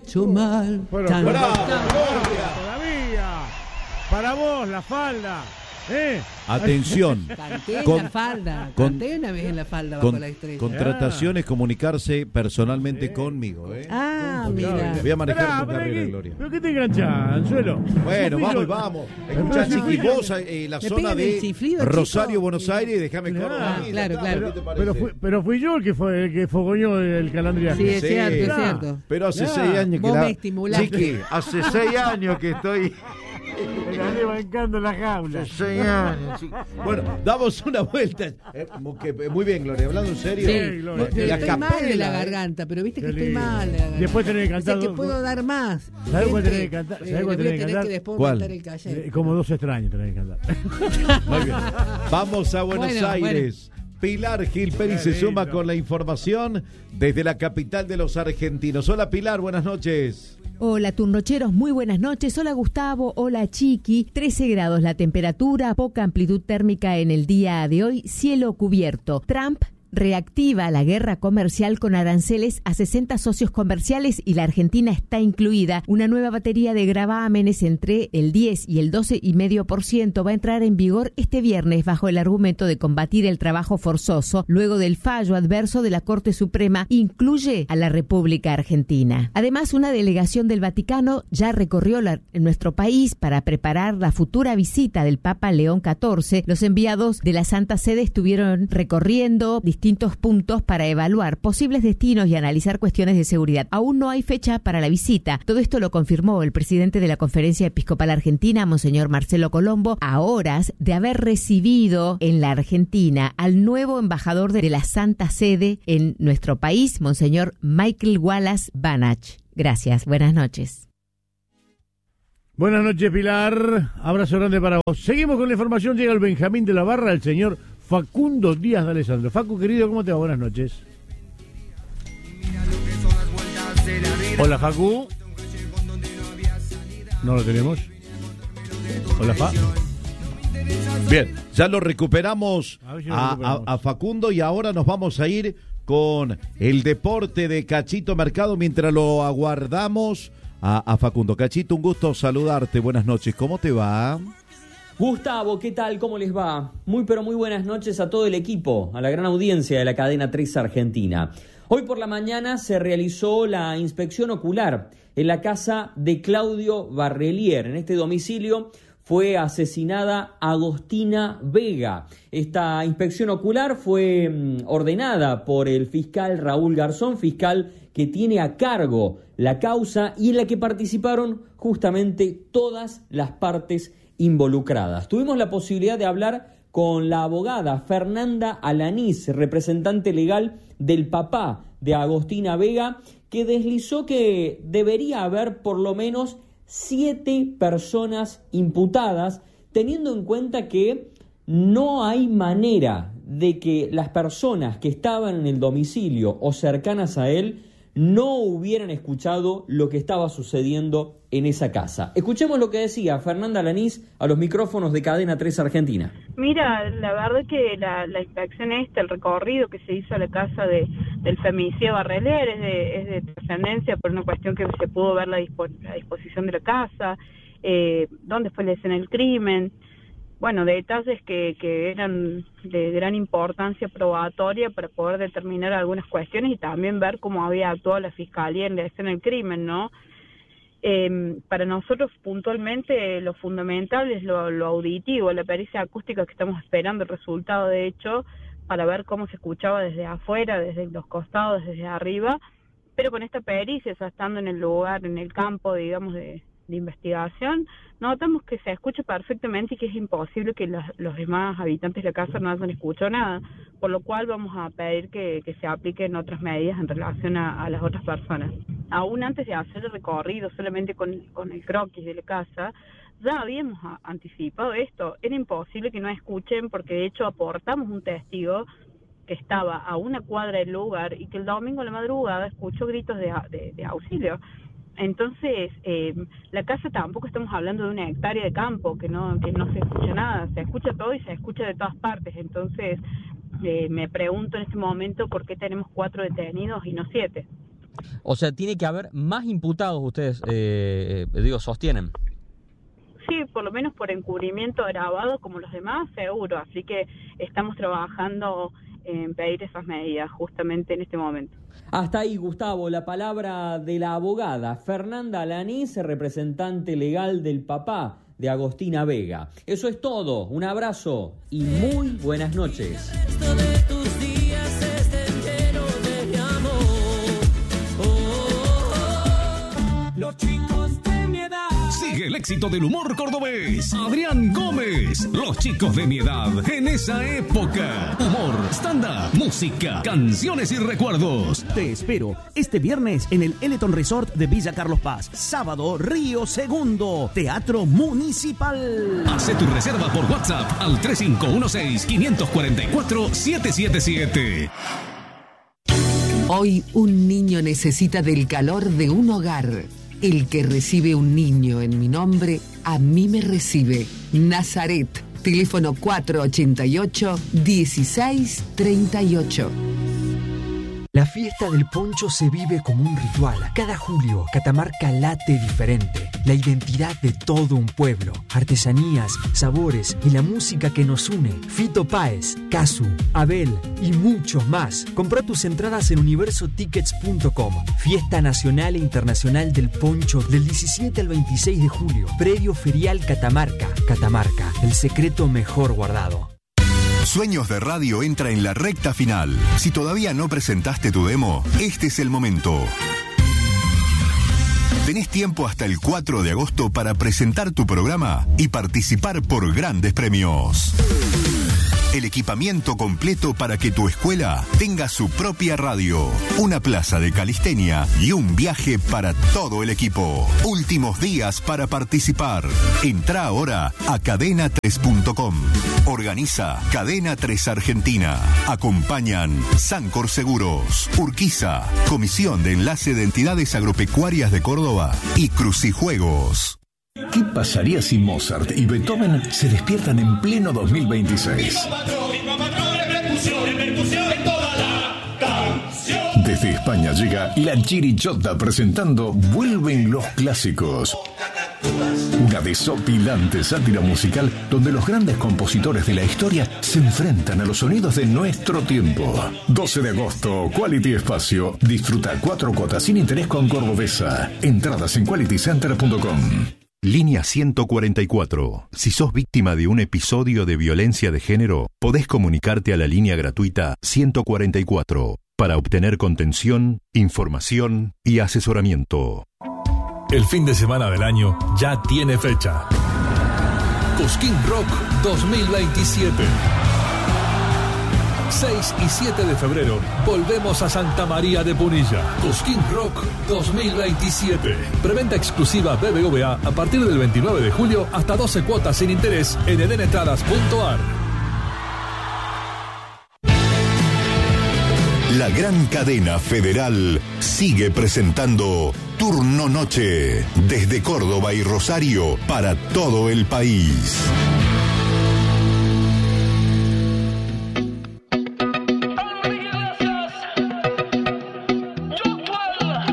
hecho mal. Bueno, ¡Bravo, todavía. Para vos, la falda. Atención. Canté en la falda. Canté una vez en la falda bajo la estrella. Contratación es comunicarse personalmente conmigo. Mira. Voy a manejar tu carrera, Gloria. ¿Pero qué te enganchás, Anzuelo? Bueno, vamos. Escuchá, chiqui, vos la zona de chiflido, Rosario, chico. Buenos Aires, déjame Córdoba. Claro. Pero fui yo el que fogoñó el calandriaje. Sí, es cierto. Pero hace 6 años que vos me estimulaste. Chiqui, hace 6 años que estoy... Me gané bancando la jaula. 6 años, chiqui. Bueno, damos una vuelta. Muy bien, Gloria, hablando en serio. Sí, Gloria. pero estoy mal de la garganta, pero viste que estoy mal de la garganta. Después tenés que cantar. O sea, que puedo dar más. ¿Sabés cuál tenés que cantar? ¿Sabés cuál tenés que cantar? Que después ¿Cuál? cantar el calle. Como 2 extraños tenés que cantar. Muy bien. Vamos a Buenos Aires. Pilar Gil Pérez se suma con la información desde la capital de los argentinos. Hola Pilar, buenas noches. Hola turnocheros, muy buenas noches. Hola Gustavo, hola Chiqui. 13 grados la temperatura, poca amplitud térmica en el día de hoy, cielo cubierto. Trump reactiva la guerra comercial con aranceles a 60 socios comerciales y la Argentina está incluida. Una nueva batería de gravámenes entre el 10 y el 12,5% va a entrar en vigor este viernes bajo el argumento de combatir el trabajo forzoso. Luego del fallo adverso de la Corte Suprema, incluye a la República Argentina. Además, una delegación del Vaticano ya recorrió nuestro país para preparar la futura visita del Papa León XIV. Los enviados de la Santa Sede estuvieron recorriendo distintos puntos para evaluar posibles destinos y analizar cuestiones de seguridad. Aún no hay fecha para la visita. Todo esto lo confirmó el presidente de la Conferencia Episcopal Argentina, Monseñor Marcelo Colombo, a horas de haber recibido en la Argentina al nuevo embajador de la Santa Sede en nuestro país, Monseñor Michael Wallace Banach. Gracias, buenas noches. Buenas noches, Pilar. Abrazo grande para vos. Seguimos con la información. Llega el Benjamín de la Barra, el señor Facundo Díaz de Alessandro. Facu, querido, ¿cómo te va? Buenas noches. Hola, Facu. ¿No lo tenemos? Hola, Fa. Bien, ya lo recuperamos A ver si lo recuperamos. a Facundo y ahora nos vamos a ir con el deporte de Cachito Mercado mientras lo aguardamos a Facundo. Cachito, un gusto saludarte. Buenas noches. ¿Cómo te va? Gustavo, ¿qué tal? ¿Cómo les va? Muy pero muy buenas noches a todo el equipo, a la gran audiencia de la cadena 3 Argentina. Hoy por la mañana se realizó la inspección ocular en la casa de Claudio Barrelier. En este domicilio fue asesinada Agostina Vega. Esta inspección ocular fue ordenada por el fiscal Raúl Garzón, fiscal que tiene a cargo la causa y en la que participaron justamente todas las partes involucradas. Tuvimos la posibilidad de hablar con la abogada Fernanda Alanís, representante legal del papá de Agostina Vega, que deslizó que debería haber por lo menos 7 personas imputadas, teniendo en cuenta que no hay manera de que las personas que estaban en el domicilio o cercanas a él no hubieran escuchado lo que estaba sucediendo en esa casa. Escuchemos lo que decía Fernanda Alanís a los micrófonos de Cadena 3 Argentina. Mira, la verdad que la inspección el recorrido que se hizo a la casa del femicidio Barrelier es de trascendencia por una cuestión que se pudo ver la disposición de la casa, dónde fue la escena del crimen. Bueno, detalles que eran de gran importancia probatoria para poder determinar algunas cuestiones y también ver cómo había actuado la Fiscalía en la escena del crimen, ¿no? Para nosotros puntualmente lo fundamental es lo auditivo, la pericia acústica que estamos esperando el resultado de hecho para ver cómo se escuchaba desde afuera, desde los costados, desde arriba, pero con esta pericia, o sea, estando en el lugar, en el campo, digamos, de investigación, notamos que se escucha perfectamente y que es imposible que los demás habitantes de la casa no hayan escuchado nada, por lo cual vamos a pedir que se apliquen otras medidas en relación a las otras personas. Aún antes de hacer el recorrido solamente con el croquis de la casa, ya habíamos anticipado esto, era imposible que no escuchen porque de hecho aportamos un testigo que estaba a una cuadra del lugar y que el domingo a la madrugada escuchó gritos de auxilio. Entonces, la casa tampoco estamos hablando de una hectárea de campo, que no se escucha nada, se escucha todo y se escucha de todas partes. Entonces, me pregunto en este momento por qué tenemos 4 detenidos y no 7. O sea, tiene que haber más imputados, ustedes, sostienen. Sí, por lo menos por encubrimiento agravado como los demás, seguro. Así que estamos trabajando en pedir esas medidas justamente en este momento. Hasta ahí, Gustavo, la palabra de la abogada Fernanda Alanís, representante legal del papá de Agostina Vega. Eso es todo. Un abrazo y muy buenas noches. Sigue el éxito del humor cordobés. Adrián Gómez. Los chicos de mi edad en esa época. Humor, stand-up, música, canciones y recuerdos. Te espero este viernes en el Eleton Resort de Villa Carlos Paz. Sábado, Río Segundo, Teatro Municipal. Hace tu reserva por WhatsApp al 3516-544-777. Hoy un niño necesita del calor de un hogar. El que recibe un niño en mi nombre, a mí me recibe. Nazaret, teléfono 488-1638. La fiesta del poncho se vive como un ritual. Cada julio, Catamarca late diferente. La identidad de todo un pueblo. Artesanías, sabores y la música que nos une. Fito Páez, Casu, Abel y muchos más. Compra tus entradas en universotickets.com. Fiesta Nacional e Internacional del Poncho del 17 al 26 de julio. Predio Ferial Catamarca. Catamarca, el secreto mejor guardado. Sueños de Radio entra en la recta final. Si todavía no presentaste tu demo, este es el momento. Tenés tiempo hasta el 4 de agosto para presentar tu programa y participar por grandes premios. El equipamiento completo para que tu escuela tenga su propia radio, una plaza de calistenia y un viaje para todo el equipo. Últimos días para participar. Entrá ahora a cadena3.com. Organiza Cadena 3 Argentina. Acompañan Sancor Seguros, Urquiza, Comisión de Enlace de Entidades Agropecuarias de Córdoba y Crucijuegos. ¿Qué pasaría si Mozart y Beethoven se despiertan en pleno 2026? Desde España llega La Chirichota presentando Vuelven los Clásicos. Una desopilante sátira musical donde los grandes compositores de la historia se enfrentan a los sonidos de nuestro tiempo. 12 de agosto, Quality Espacio. Disfruta 4 cuotas sin interés con Cordobesa. Entradas en qualitycenter.com. Línea 144. Si sos víctima de un episodio de violencia de género, podés comunicarte a la línea gratuita 144 para obtener contención, información y asesoramiento. El fin de semana del año ya tiene fecha. Cosquín Rock 2027. 6 y 7 de febrero, volvemos a Santa María de Punilla. Cosquín Rock 2027. Preventa exclusiva BBVA a partir del 29 de julio hasta 12 cuotas sin interés en edenentradas.ar. La gran cadena federal sigue presentando Turno Noche desde Córdoba y Rosario para todo el país.